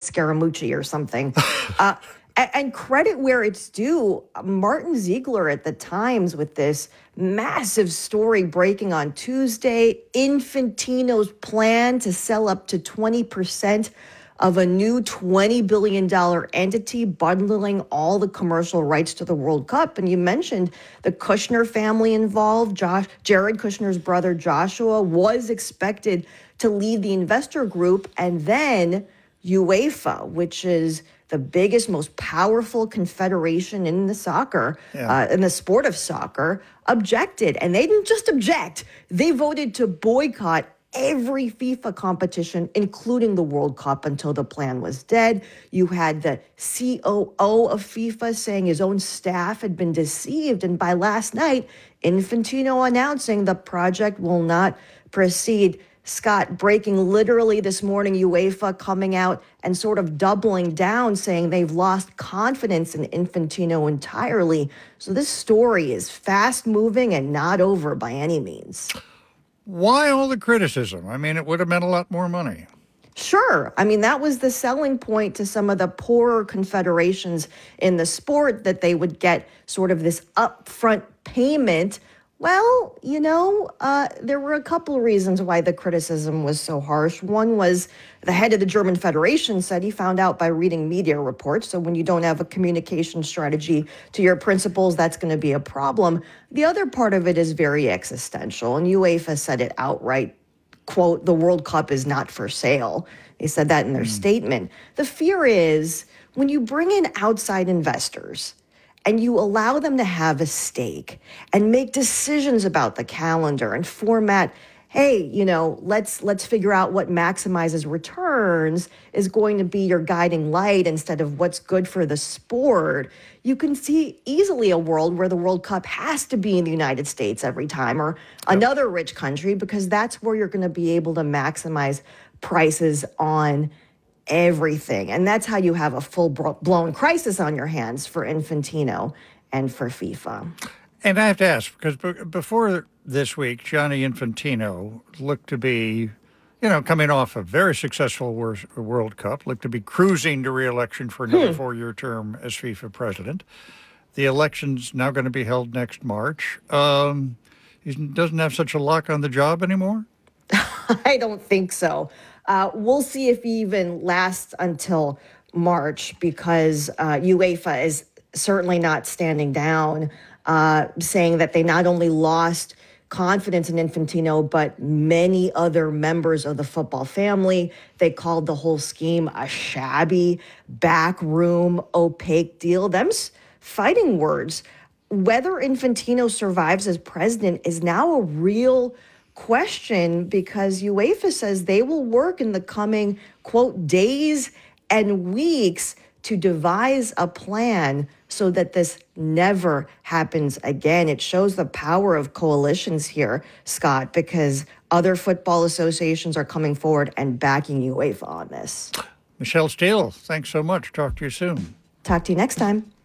Scaramucci or something. And credit where it's due, Martin Ziegler at the Times with this massive story breaking on Tuesday, Infantino's plan to sell up to 20% of a new $20 billion entity, bundling all the commercial rights to the World Cup. And you mentioned the Kushner family involved. Jared Kushner's brother Joshua was expected to lead the investor group. And then UEFA, which is the biggest, most powerful confederation in the in the sport of soccer, objected. And they didn't just object, they voted to boycott every FIFA competition, including the World Cup, until the plan was dead. You had the COO of FIFA saying his own staff had been deceived. And by last night, Infantino announcing the project will not proceed. Scott, breaking literally this morning, UEFA coming out and sort of doubling down, saying they've lost confidence in Infantino entirely. So this story is fast moving and not over by any means. Why all the criticism? I mean, it would have meant a lot more money. Sure. I mean, that was the selling point to some of the poorer confederations in the sport, that they would get sort of this upfront payment. Well, there were a couple of reasons why the criticism was so harsh. One was the head of the German Federation said he found out by reading media reports. So when you don't have a communication strategy to your principles, that's going to be a problem. The other part of it is very existential. And UEFA said it outright, quote, the World Cup is not for sale. They said that in their statement. The fear is when you bring in outside investors and you allow them to have a stake and make decisions about the calendar and format, hey, let's figure out what maximizes returns is going to be your guiding light instead of what's good for the sport. You can see easily a world where the World Cup has to be in the United States every time, or another rich country, because that's where you're going to be able to maximize prices on everything. And that's how you have a full-blown crisis on your hands for Infantino and for FIFA. And I have to ask, because before this week, Gianni Infantino looked to be, coming off a very successful World Cup, looked to be cruising to re-election for another 4-year term as FIFA president. The election's now going to be held next March. He doesn't have such a lock on the job anymore? I don't think so. We'll see if he even lasts until March, because UEFA is certainly not standing down, saying that they not only lost confidence in Infantino, but many other members of the football family. They called the whole scheme a shabby, backroom, opaque deal. Them's fighting words. Whether Infantino survives as president is now a real question, because UEFA says they will work in the coming, quote, days and weeks to devise a plan so that this never happens again. It shows the power of coalitions here, Scott, because other football associations are coming forward and backing UEFA on this. Michelle Steele, thanks so much. Talk to you soon. Talk to you next time.